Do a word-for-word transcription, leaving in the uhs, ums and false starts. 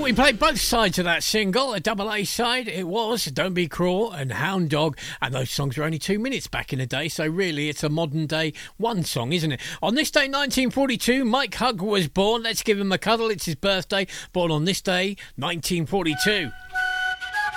we played both sides of that single. A double A side, it was Don't Be Cruel and Hound Dog, and those songs were only two minutes back in the day, so really it's a modern day one song, isn't it? On this day, nineteen forty-two, Mike Hugg was born. Let's give him a cuddle. It's his birthday. Born on this day, nineteen forty-two.